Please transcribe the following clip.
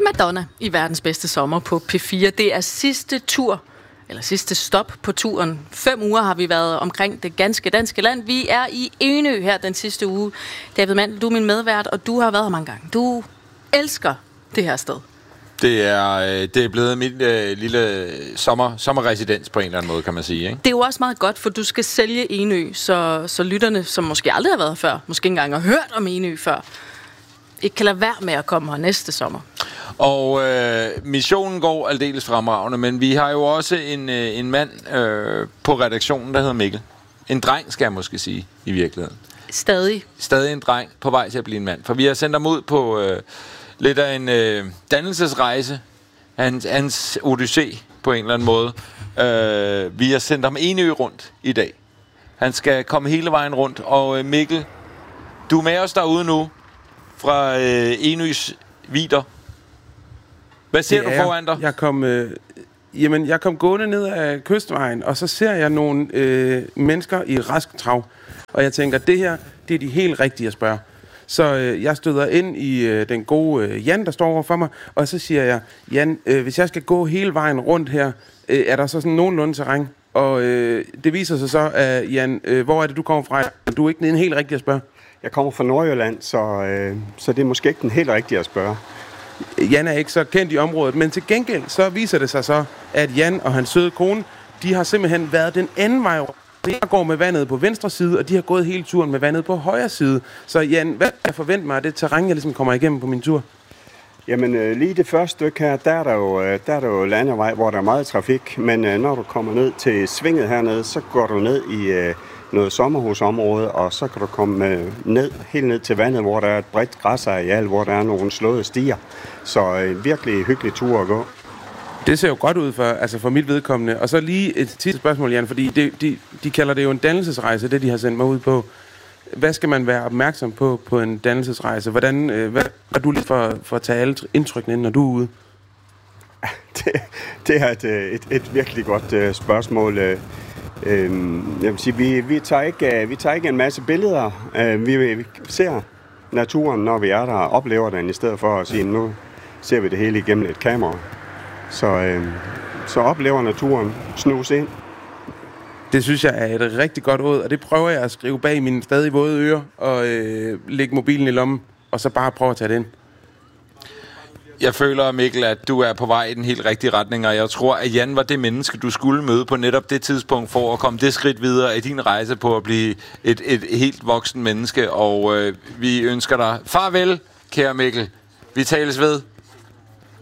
Madonna i verdens bedste sommer på P4. Det er sidste tur, eller sidste stop på turen. 5 uger har vi været omkring det ganske danske land. Vi er i Enø her den sidste uge. David Mandel, du er min medvært, og du har været her mange gange. Du elsker det her sted. Det er blevet mit lille sommerresidens på en eller anden måde, kan man sige, ikke? Det er jo også meget godt, for du skal sælge Enø, så lytterne, som måske aldrig har været her før, måske ikke engang har hørt om Enø før, ikke kan lade være med at komme her næste sommer. Og missionen går aldeles fremragende, men vi har jo også en mand på redaktionen, der hedder Mikkel. En dreng, skal jeg måske sige, i virkeligheden. Stadig en dreng på vej til at blive en mand. For vi har sendt ham ud på lidt af en dannelsesrejse. Hans odyssé på en eller anden måde. Vi har sendt ham Enø rundt i dag. Han skal komme hele vejen rundt. Og Mikkel, du er med os derude nu fra Enøs vidder. Hvad ser du foran dig? Jeg kom gående ned ad kystvejen, og så ser jeg nogle mennesker i rask trav. Og jeg tænker, det her, det er de helt rigtige at spørge. Så jeg støder ind i den gode Jan, der står over for mig, og så siger jeg, Jan, hvis jeg skal gå hele vejen rundt her, er der så sådan nogenlunde terræn? Og det viser sig så, at Jan, hvor er det, du kommer fra? Du er ikke den helt rigtige at spørge. Jeg kommer fra Nordjylland, så det er måske ikke den helt rigtige at spørge. Jan er ikke så kendt i området, men til gengæld så viser det sig så, at Jan og hans søde kone, de har simpelthen været den anden vej rundt. Jeg går med vandet på venstre side, og de har gået hele turen med vandet på højre side. Så Jan, hvad kan jeg forvente mig af det terræn, jeg ligesom kommer igennem på min tur? Jamen lige det første stykke her, der er der jo landevej, hvor der er meget trafik. Men når du kommer ned til svinget hernede, så går du ned i noget sommerhusområde, og så kan du komme helt ned til vandet, hvor der er et bredt græsareal, hvor der er nogle slåede stier. Så virkelig hyggelig tur at gå. Det ser jo godt ud for mit vedkommende. Og så lige et sidste spørgsmål, Jan, fordi de kalder det jo en dannelsesrejse, det de har sendt mig ud på. Hvad skal man være opmærksom på en dannelsesrejse? Hvad er du lige for at tage alle indtrykkene ind, når du er ude? Det er et virkelig godt spørgsmål. Jeg vil sige, vi tager ikke en masse billeder. Vi ser naturen, når vi er der, og oplever den, i stedet for at sige, nu ser vi det hele igennem et kamera. Så oplever naturen, snus ind. Det synes jeg er et rigtig godt råd, og det prøver jeg at skrive bag mine stadig våde ører, og lægge mobilen i lommen, og så bare prøve at tage det ind. Jeg føler, Mikkel, at du er på vej i den helt rigtige retning, og jeg tror, at Jan var det menneske, du skulle møde på netop det tidspunkt, for at komme det skridt videre i din rejse på at blive et helt voksen menneske, og vi ønsker dig farvel, kære Mikkel. Vi tales ved.